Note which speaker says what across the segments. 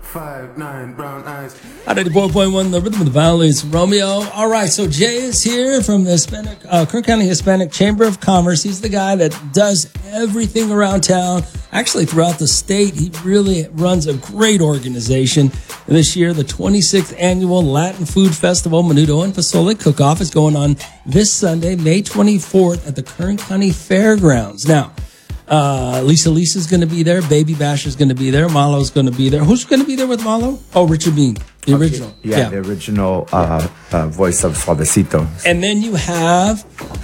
Speaker 1: 5'9" brown eyes.
Speaker 2: At 84.1, the Rhythm of the Valley is Romeo. All right, so Jay is here from the Hispanic, Kern County Hispanic Chamber of Commerce. He's the guy that does everything around town, actually throughout the state. He really runs a great organization. This year, the 26th Annual Latin Food Festival, Menudo and Pozole Cook-Off, is going on this Sunday, May 24th at the Kern County Fairgrounds. Now, Lisa's going to be there. Baby Bash is going to be there. Malo's going to be there. Who's going to be there with Malo? Oh, Richard Bean, the original.
Speaker 3: Yeah, the original voice of Suavecito.
Speaker 2: And then you have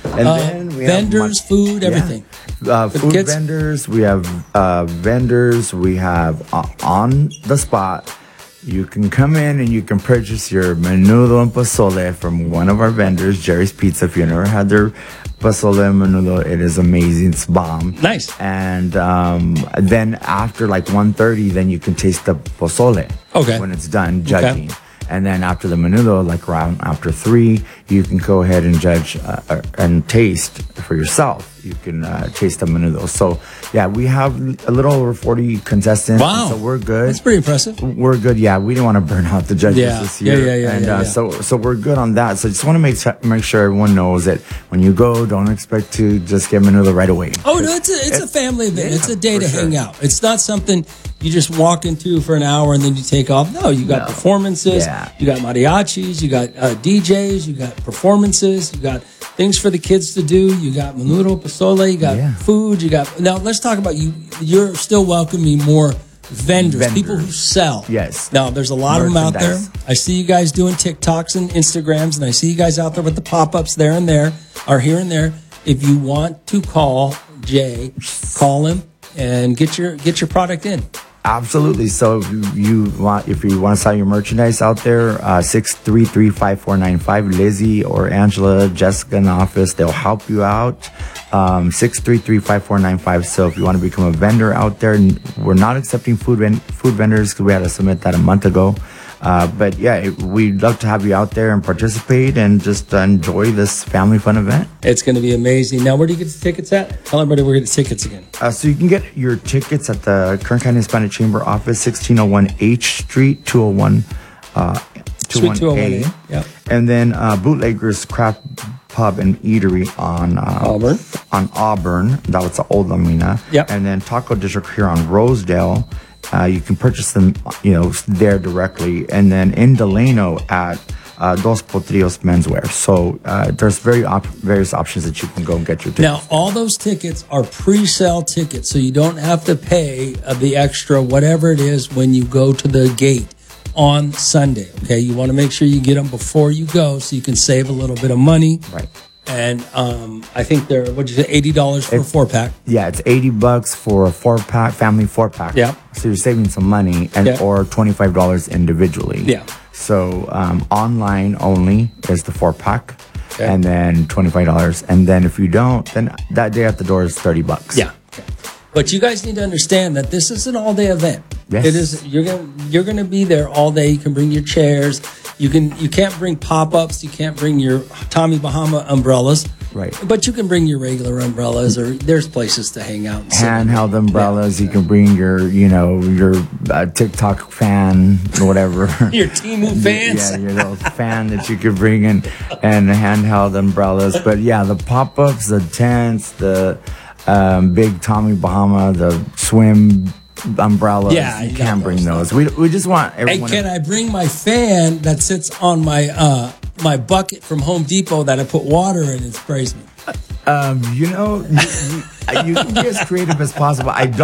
Speaker 2: vendors, food, everything.
Speaker 3: Food vendors. We have vendors. We have on the spot. You can come in and you can purchase your menudo and pozole from one of our vendors, Jerry's Pizza. If you never had their pozole and menudo, it is amazing. It's bomb.
Speaker 2: Nice.
Speaker 3: And then after like 1:30, then you can taste the pozole.
Speaker 2: Okay.
Speaker 3: When it's done judging. Okay. And then after the menudo, like around after 3, you can go ahead and judge and taste for yourself. You can taste the menudo. So, yeah, we have a little over 40 contestants.
Speaker 2: Wow.
Speaker 3: So we're good.
Speaker 2: That's pretty impressive.
Speaker 3: We're good. Yeah, we didn't want to burn out the judges this year. So we're good on that. So I just want to make sure everyone knows that when you go, don't expect to just get menudo right away.
Speaker 2: Oh, no, it's a family event. It's a day to hang out. It's not something you just walk into for an hour and then you take off. No, you got performances. Yeah. You got mariachis. You got DJs. You got performances. You got things for the kids to do. You got menudo, pozole. You got food. You got. Now let's talk about you. You're still welcoming more vendors, people who sell.
Speaker 3: Yes.
Speaker 2: Now there's a lot of them out there. I see you guys doing TikToks and Instagrams, and I see you guys out there with the pop-ups there and there, or here and there. If you want to call Jay, call him and get your product in.
Speaker 3: Absolutely. So if you want to sell your merchandise out there, 633-5495, Lizzie or Angela, Jessica in the office, they'll help you out. 633-5495. So if you want to become a vendor out there, we're not accepting food vendors because we had to submit that a month ago. But yeah, we'd love to have you out there and participate and just enjoy this family fun event.
Speaker 2: It's going to be amazing. Now, where do you get the tickets at? Tell everybody where you get the tickets again.
Speaker 3: So you can get your tickets at the Kern County Hispanic Chamber office, 1601 H Street, 201 201A.
Speaker 2: Yep.
Speaker 3: And then Bootleggers Craft Pub and Eatery on
Speaker 2: Auburn.
Speaker 3: On Auburn. That was the old Lamina.
Speaker 2: Yep.
Speaker 3: And then Taco District here on Rosedale. You can purchase them, there directly. And then in Delano at Dos Potrillos Menswear. So there's various options that you can go and get your tickets.
Speaker 2: Now, all those tickets are pre-sale tickets, so you don't have to pay the extra, whatever it is, when you go to the gate on Sunday. Okay, you want to make sure you get them before you go so you can save a little bit of money.
Speaker 3: Right.
Speaker 2: And I think they're, what'd you say, $80 for a 4-pack?
Speaker 3: Yeah, it's $80 for a 4-pack, family 4-pack.
Speaker 2: Yeah.
Speaker 3: So you're saving some money, or $25 individually.
Speaker 2: Yeah.
Speaker 3: So online only is the 4-pack,
Speaker 2: okay.
Speaker 3: And then $25. And then if you don't, then that day at the door is $30.
Speaker 2: Yeah. Okay. But you guys need to understand that this is an all-day event.
Speaker 3: Yes.
Speaker 2: It is. You're gonna be there all day. You can bring your chairs. You can't bring pop-ups. You can't bring your Tommy Bahama umbrellas.
Speaker 3: Right.
Speaker 2: But you can bring your regular umbrellas, or there's places to hang out. And
Speaker 3: handheld umbrellas. Yeah. You can bring your TikTok fan, whatever.
Speaker 2: Your Temu fans.
Speaker 3: Yeah, your little fan that you could bring in, and handheld umbrellas. But yeah, the pop-ups, the tents, the big Tommy Bahama, the swim umbrellas.
Speaker 2: Yeah,
Speaker 3: you can't bring those. We just want everyone.
Speaker 2: Hey, can I bring my fan that sits on my my bucket from Home Depot that I put water in and sprays me?
Speaker 3: You can be as creative as possible. I don't.